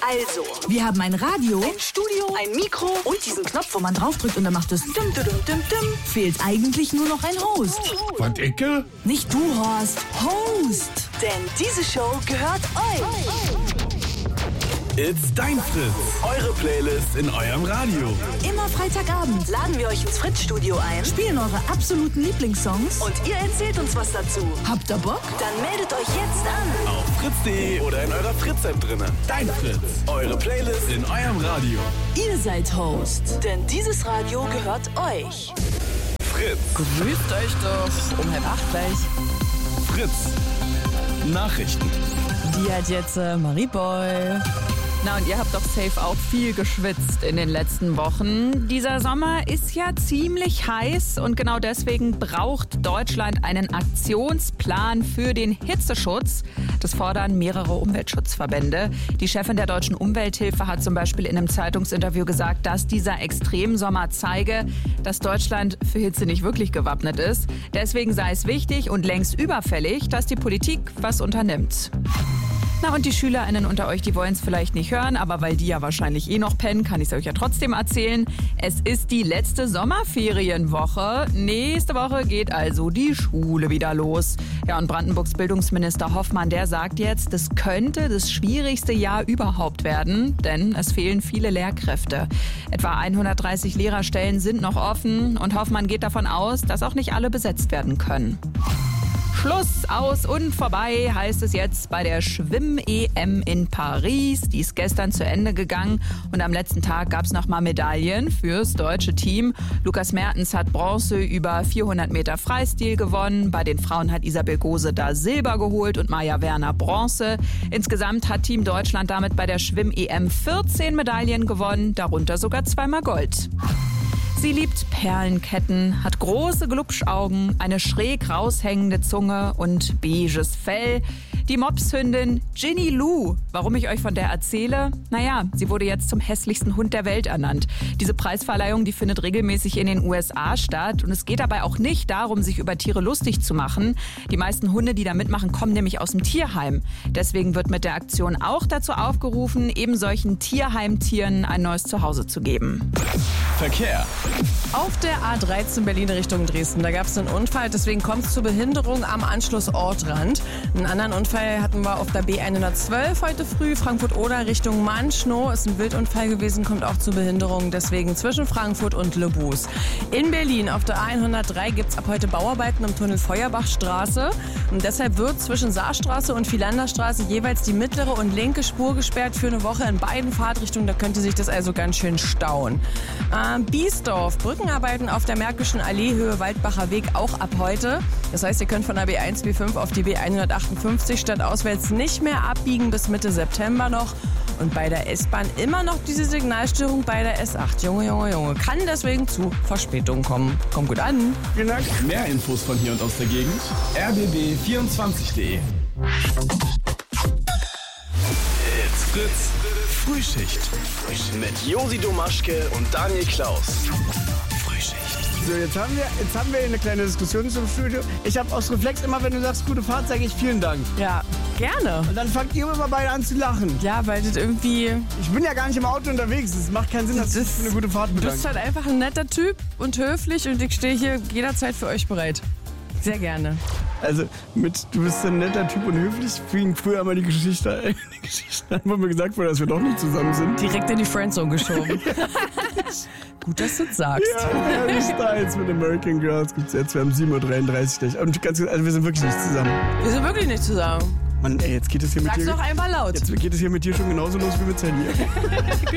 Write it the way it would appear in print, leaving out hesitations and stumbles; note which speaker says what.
Speaker 1: Also,
Speaker 2: Wir haben ein Radio,
Speaker 1: ein Studio, ein Mikro und diesen Knopf,
Speaker 2: wo man draufdrückt und dann macht es dum, dum, dum, dum. Fehlt eigentlich nur noch ein Host.
Speaker 3: Was, Ecke?
Speaker 2: Nicht du, Horst. Host.
Speaker 1: denn diese Show gehört euch.
Speaker 4: It's dein Fritz. Eure Playlist in eurem Radio.
Speaker 2: Immer Freitagabend
Speaker 1: Laden wir euch ins Fritz-Studio ein
Speaker 2: spielen eure absoluten Lieblingssongs.
Speaker 1: und ihr erzählt uns was dazu.
Speaker 2: Habt ihr Bock?
Speaker 1: Dann meldet euch jetzt an.
Speaker 4: Auf fritz.de oder in eurer Fritz-App drinne. Dein Fritz. Eure Playlist in eurem Radio.
Speaker 2: Ihr seid Host.
Speaker 1: Denn dieses Radio gehört euch.
Speaker 4: Fritz.
Speaker 5: Grüßt euch doch. Um 7:30 gleich.
Speaker 4: Fritz. Nachrichten.
Speaker 5: Die hat jetzt Marieboy. Na, und ihr habt doch safe auch viel geschwitzt in den letzten Wochen. Dieser Sommer ist ja ziemlich heiß und genau deswegen braucht Deutschland einen Aktionsplan für den Hitzeschutz. Das fordern mehrere Umweltschutzverbände. Die Chefin der Deutschen Umwelthilfe hat zum Beispiel in einem Zeitungsinterview gesagt, dass dieser Extremsommer zeige, dass Deutschland für Hitze nicht wirklich gewappnet ist. Deswegen sei es wichtig und längst überfällig, dass die Politik was unternimmt. Na, und die SchülerInnen unter euch, die wollen es vielleicht nicht hören, aber weil die ja wahrscheinlich eh noch pennen, kann ich es euch ja trotzdem erzählen. Es ist die letzte Sommerferienwoche. Nächste Woche geht also die Schule wieder los. Ja, und Brandenburgs Bildungsminister Hoffmann, der sagt jetzt, das könnte das schwierigste Jahr überhaupt werden, denn es fehlen viele Lehrkräfte. Etwa 130 Lehrerstellen sind noch offen und Hoffmann geht davon aus, dass auch nicht alle besetzt werden können. Schluss, aus und vorbei heißt es jetzt bei der Schwimm-EM in Paris. Die ist gestern zu Ende gegangen und am letzten Tag gab es nochmal Medaillen fürs deutsche Team. Lukas Mertens hat Bronze über 400 Meter Freistil gewonnen. Bei den Frauen hat Isabel Gose da Silber geholt und Maja Werner Bronze. Insgesamt hat Team Deutschland damit bei der Schwimm-EM 14 Medaillen gewonnen, darunter sogar 2-mal Gold. Sie liebt Perlenketten, hat große Glubschaugen, eine schräg raushängende Zunge und beiges Fell. Die Mopshündin Ginny Lou. Warum ich euch von der erzähle? Naja, sie wurde jetzt zum hässlichsten Hund der Welt ernannt. Diese Preisverleihung, die findet regelmäßig in den USA statt. Und es geht dabei auch nicht darum, sich über Tiere lustig zu machen. Die meisten Hunde, die da mitmachen, kommen nämlich aus dem Tierheim. Deswegen wird mit der Aktion auch dazu aufgerufen, eben solchen Tierheimtieren ein neues Zuhause zu geben.
Speaker 4: Verkehr.
Speaker 5: Auf der A13 Berlin Richtung Dresden, da gab es einen Unfall, deswegen kommt es zur Behinderung am Anschluss Ortrand. Einen anderen Unfall hatten wir auf der B112 heute früh, Frankfurt-Oder Richtung Manschnow. Ist ein Wildunfall gewesen, kommt auch zur Behinderung, deswegen zwischen Frankfurt und Le Bus. In Berlin auf der A103 gibt es ab heute Bauarbeiten im Tunnel Feuerbachstraße. Und deshalb wird zwischen Saarstraße und Philanderstraße jeweils die mittlere und linke Spur gesperrt für eine Woche in beiden Fahrtrichtungen. Da könnte sich das also ganz schön stauen. Biesdorf, Brückenarbeiten auf der Märkischen Allee, Höhe Waldbacher Weg, auch ab heute. Das heißt, ihr könnt von der B1, B5 auf die B158 stadtauswärts nicht mehr abbiegen bis Mitte September noch. Und bei der S-Bahn immer noch diese Signalstörung bei der S8. Junge. Kann deswegen zu Verspätungen kommen. Kommt gut an.
Speaker 4: Vielen Dank. Mehr Infos von hier und aus der Gegend. rbb24.de. It's Fritz. Frühschicht. Mit Josi Domaschke und Daniel Klaus. Frühschicht.
Speaker 6: So, jetzt haben wir eine kleine Diskussion zum Studio. Ich habe aus Reflex immer, wenn du sagst, gute Fahrt, sage ich vielen Dank.
Speaker 5: Ja, gerne.
Speaker 6: Und dann fangt ihr immer beide an zu lachen.
Speaker 5: Ja, weil das irgendwie...
Speaker 6: Ich bin ja gar nicht im Auto unterwegs. Es macht keinen Sinn, dass ich für eine gute Fahrt
Speaker 5: Du
Speaker 6: bedanke.
Speaker 5: bist halt einfach ein netter Typ und höflich und ich stehe hier jederzeit für euch bereit. Sehr gerne.
Speaker 6: Also, du bist ein netter Typ und höflich, fing früher einmal die Geschichte an, wo mir gesagt wurde, dass wir doch nicht zusammen sind.
Speaker 5: Direkt in die Friendzone geschoben. Gut, dass du das sagst.
Speaker 6: Ja, Harry Styles mit American Girls gibt's jetzt. Wir haben 7.33 Uhr gleich. Und also wir sind wirklich nicht zusammen.
Speaker 5: Wir sind wirklich nicht zusammen.
Speaker 6: Mann, ey, jetzt geht es hier mit
Speaker 5: Sag's
Speaker 6: dir.
Speaker 5: doch einfach laut.
Speaker 6: Jetzt geht es hier mit dir schon genauso los wie mit Sandy.